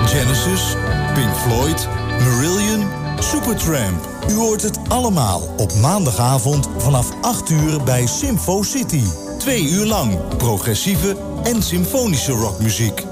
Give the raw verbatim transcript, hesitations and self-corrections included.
Genesis, Pink Floyd, Marillion, Supertramp. U hoort het allemaal op maandagavond vanaf acht uur bij Symfo City. Twee uur lang progressieve en symfonische rockmuziek.